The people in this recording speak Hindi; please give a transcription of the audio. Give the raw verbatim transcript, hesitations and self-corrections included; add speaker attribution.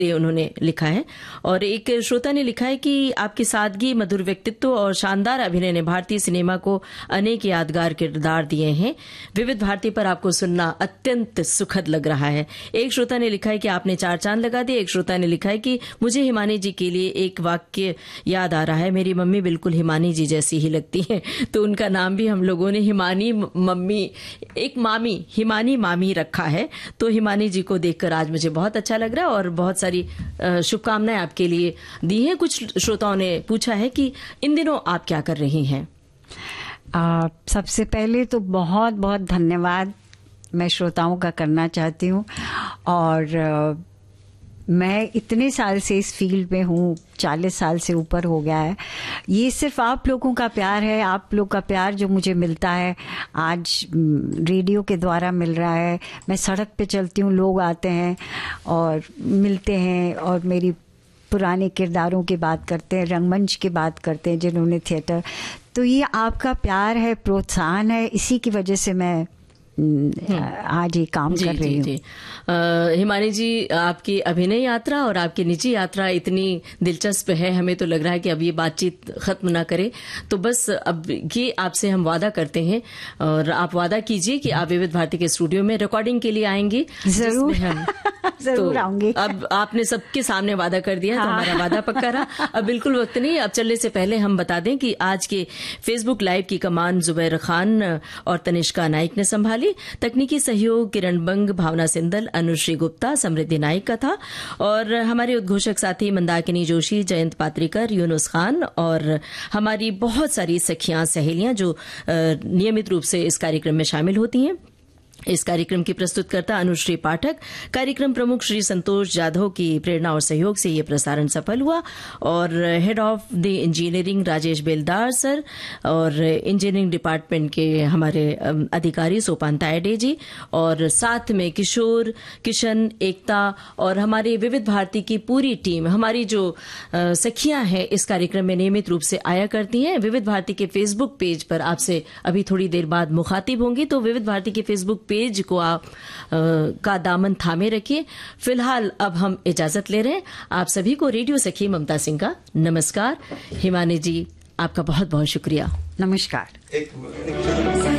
Speaker 1: ये उन्होंने लिखा है। और एक श्रोता ने लिखा है कि आपकी सादगी, मधुर व्यक्तित्व और शानदार अभिनय ने भारतीय सिनेमा को अनेक यादगार किरदार दिए हैं। विविध भारती पर आपको सुनना अत्यंत सुखद लग रहा है। एक श्रोता ने लिखा है कि आपने चार चांद लगा दिए। एक श्रोता ने लिखा है कि मुझे हिमानी जी के लिए एक वाक्य याद आ रहा है, मेरी मम्मी बिल्कुल हिमानी जी जैसी ही लगती है। तो उनका नाम भी हम लोगों ने हिमानी मम्मी, एक मामी, हिमानी मामी रखा है। तो हिमानी जी को देखकर आज मुझे बहुत अच्छा लग रहा है और बहुत सारी शुभकामनाएं आपके लिए दी हैं। कुछ श्रोताओं ने पूछा है कि इन दिनों आप क्या कर रही हैं?
Speaker 2: आ, सबसे पहले तो बहुत बहुत धन्यवाद मैं श्रोताओं का करना चाहती हूँ। और आ, मैं इतने साल से इस फील्ड में हूँ, चालीस साल से ऊपर हो गया है। ये सिर्फ आप लोगों का प्यार है, आप लोग का प्यार जो मुझे मिलता है, आज रेडियो के द्वारा मिल रहा है। मैं सड़क पे चलती हूँ, लोग आते हैं और मिलते हैं और मेरी पुराने किरदारों की बात करते हैं, रंगमंच की बात करते हैं जिन्होंने थिएटर। तो ये आपका प्यार है, प्रोत्साहन है, इसी की वजह से मैं आज ये काम कर रही हूँ।
Speaker 1: हिमानी जी, आपकी अभिनय यात्रा और आपकी निजी यात्रा इतनी दिलचस्प है, हमें तो लग रहा है कि अब ये बातचीत खत्म ना करे। तो बस अब ये आपसे हम वादा करते हैं और आप वादा कीजिए कि आप विविध भारती के स्टूडियो में रिकॉर्डिंग के लिए आएंगे।
Speaker 2: जरूर जरूर
Speaker 1: तो
Speaker 2: आऊंगी।
Speaker 1: अब आपने सबके सामने वादा कर दिया, हाँ। तो हमारा वादा पक्का रहा। अब बिल्कुल वक्त नहीं। अब चलने से पहले हम बता दें कि आज के फेसबुक लाइव की कमान जुबैर खान और तनिष्का नाइक ने संभाली। तकनीकी सहयोग किरण बंग, भावना सिंदल, अनुश्री गुप्ता, समृद्धि नाइक का था। और हमारे उद्घोषक साथी मंदाकिनी जोशी, जयंत पात्रिकर, यूनुस खान और हमारी बहुत सारी सखियां, सहेलियां जो नियमित रूप से इस कार्यक्रम में शामिल होती हैं। इस कार्यक्रम की प्रस्तुतकर्ता अनुश्री पाठक, कार्यक्रम प्रमुख श्री संतोष जाधव की प्रेरणा और सहयोग से ये प्रसारण सफल हुआ। और head of the engineering Rajesh बेलदार सर और इंजीनियरिंग डिपार्टमेंट के हमारे अधिकारी सोपान तायडे जी और साथ में किशोर, किशन, एकता और हमारी विविध भारती की पूरी टीम, हमारी जो सखियां हैं इस कार्यक्रम में नियमित रूप से आया करती हैं। विविध भारती के फेसबुक पेज पर आपसे अभी थोड़ी देर बाद मुखातिब होंगी, तो विविध भारती के फेसबुक पेज को आप आ, का दामन थामे रखिए। फिलहाल अब हम इजाजत ले रहे हैं। आप सभी को रेडियो सखी ममता सिंह का नमस्कार। हिमानी जी, आपका बहुत बहुत शुक्रिया।
Speaker 2: नमस्कार।